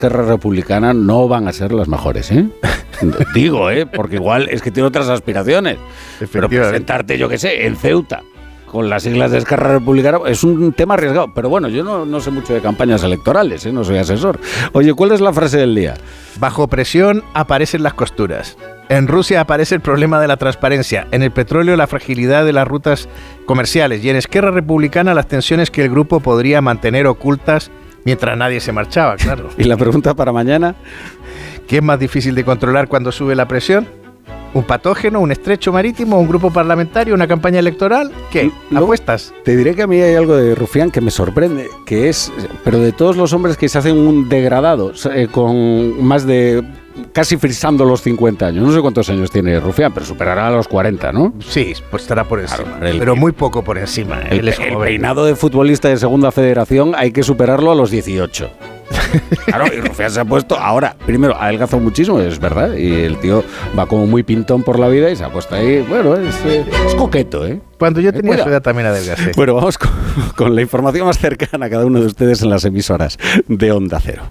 Esquerra Republicana no van a ser las mejores, ¿eh? Digo, porque igual es que tiene otras aspiraciones. Pero presentarte, yo qué sé, en Ceuta, con las siglas de Esquerra Republicana, es un tema arriesgado. Pero bueno, yo no sé mucho de campañas electorales, no soy asesor. Oye, ¿cuál es la frase del día? Bajo presión aparecen las costuras. En Rusia aparece el problema de la transparencia, en el petróleo la fragilidad de las rutas comerciales y en Esquerra Republicana las tensiones que el grupo podría mantener ocultas mientras nadie se marchaba, claro. ¿Y la pregunta para mañana? ¿Qué es más difícil de controlar cuando sube la presión? ¿Un patógeno, un estrecho marítimo, un grupo parlamentario, una campaña electoral? ¿Qué? ¿Apuestas? Te diré que a mí hay algo de Rufián que me sorprende, que es, pero de todos los hombres que se hacen un degradado, con más de, casi frisando los 50 años, no sé cuántos años tiene Rufián, pero superará a los 40, ¿no? Sí, pues estará por encima, claro, pero muy poco por encima. El peinado de futbolista de segunda federación hay que superarlo a los 18. Claro, y Rufián se ha puesto, ahora, primero, ha adelgazado muchísimo, es verdad, y el tío va como muy pintón por la vida y se ha puesto ahí, bueno, es coqueto, ¿eh? Cuando yo tenía su edad también adelgacé. Bueno, vamos con la información más cercana a cada uno de ustedes en las emisoras de Onda Cero.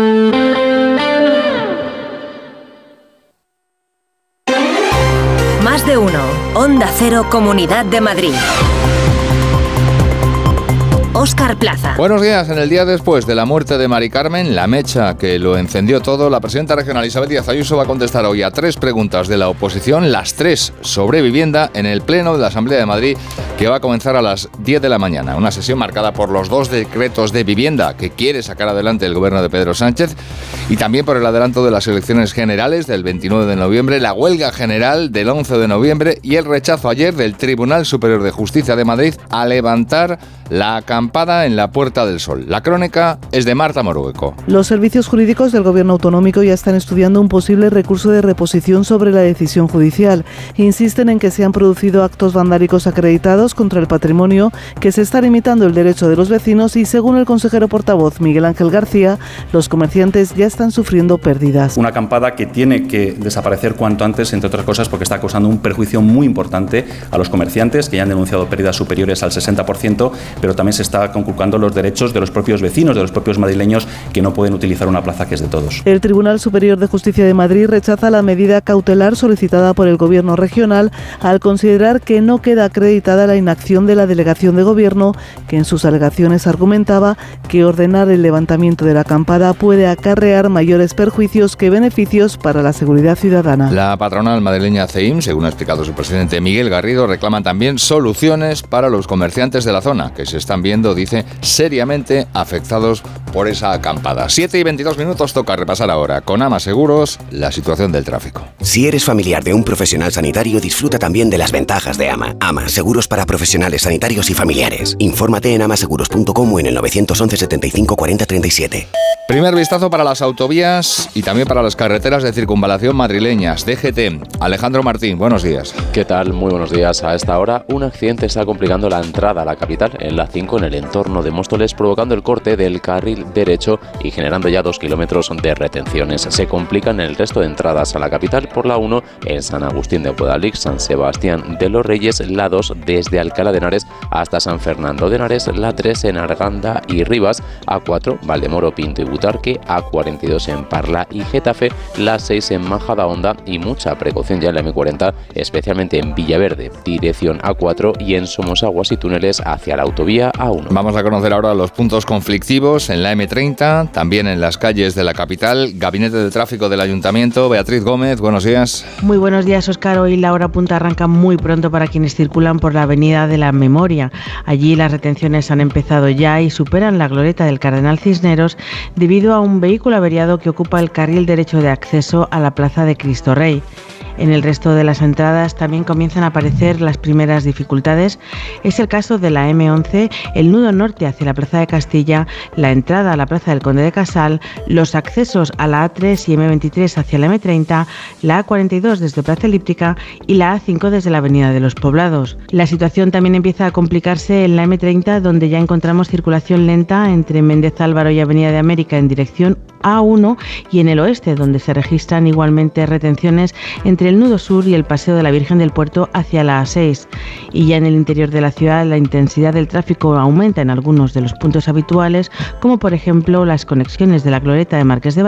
Más de uno. Onda Cero, Comunidad de Madrid. Óscar Plaza. Buenos días. En el día después de la muerte de Mari Carmen, la mecha que lo encendió todo, la presidenta regional Isabel Díaz Ayuso va a contestar hoy a 3 preguntas de la oposición, las 3 sobre vivienda, en el Pleno de la Asamblea de Madrid, que va a comenzar a las 10 de la mañana. Una sesión marcada por los 2 decretos de vivienda que quiere sacar adelante el gobierno de Pedro Sánchez y también por el adelanto de las elecciones generales del 29 de noviembre, la huelga general del 11 de noviembre y el rechazo ayer del Tribunal Superior de Justicia de Madrid a levantar la acampada en la Puerta del Sol. La crónica es de Marta Morueco. Los servicios jurídicos del Gobierno autonómico ya están estudiando un posible recurso de reposición sobre la decisión judicial. Insisten en que se han producido actos vandálicos acreditados contra el patrimonio, que se está limitando el derecho de los vecinos y, según el consejero portavoz Miguel Ángel García, los comerciantes ya están sufriendo pérdidas. Una acampada que tiene que desaparecer cuanto antes, entre otras cosas, porque está causando un perjuicio muy importante a los comerciantes, que ya han denunciado pérdidas superiores al 60%, pero también se está conculcando los derechos de los propios vecinos, de los propios madrileños, que no pueden utilizar una plaza que es de todos. El Tribunal Superior de Justicia de Madrid rechaza la medida cautelar solicitada por el Gobierno regional al considerar que no queda acreditada la inacción de la delegación de Gobierno, que en sus alegaciones argumentaba que ordenar el levantamiento de la acampada puede acarrear mayores perjuicios que beneficios para la seguridad ciudadana. La patronal madrileña CEIM, según ha explicado su presidente Miguel Garrido, reclaman también soluciones para los comerciantes de la zona, que se están viendo, dice, seriamente afectados por esa acampada. 7:22, toca repasar ahora con AMA Seguros la situación del tráfico. Si eres familiar de un profesional sanitario, disfruta también de las ventajas de AMA. AMA, seguros para profesionales sanitarios y familiares. Infórmate en amaseguros.com o en el 911 75 40 37. Primer vistazo para las autovías y también para las carreteras de circunvalación madrileñas. DGT, Alejandro Martín, buenos días. ¿Qué tal? Muy buenos días. A esta hora, un accidente está complicando la entrada a la capital en la 5 en el entorno de Móstoles, provocando el corte del carril derecho y generando ya 2 kilómetros de retenciones. Se complican el resto de entradas a la capital por la 1 en San Agustín de Guadalix, San Sebastián de los Reyes, la 2 desde Alcalá de Henares hasta San Fernando de Henares, la 3 en Arganda y Rivas, A4 Valdemoro, Pinto y Butarque, A42 en Parla y Getafe, la 6 en Majadahonda y mucha precaución ya en la M40, especialmente en Villaverde, dirección A4 y en Somosaguas y túneles hacia la autovía A1. Vamos a conocer ahora los puntos conflictivos en la M30, también en las calles de la capital. Gabinete de Tráfico del Ayuntamiento, Beatriz Gómez, buenos días. Muy buenos días, Óscar. Hoy la hora punta arranca muy pronto para quienes circulan por la Avenida de la Memoria. Allí las retenciones han empezado ya y superan la glorieta del Cardenal Cisneros debido a un vehículo averiado que ocupa el carril derecho de acceso a la Plaza de Cristo Rey. En el resto de las entradas también comienzan a aparecer las primeras dificultades. Es el caso de la M11, el nudo norte hacia la Plaza de Castilla, la entrada a la Plaza del Conde de Casal, los accesos a la A3 y M23 hacia la M30, la A42 desde Plaza Elíptica y la A5 desde la Avenida de los Poblados. La situación también empieza a complicarse en la M30, donde ya encontramos circulación lenta entre Méndez Álvaro y Avenida de América en dirección A1 y en el oeste, donde se registran igualmente retenciones entre el nudo sur y el Paseo de la Virgen del Puerto hacia la A6. Y ya en el interior de la ciudad la intensidad del tráfico aumenta en algunos de los puntos habituales, como por ejemplo las conexiones de la glorieta de Marqués de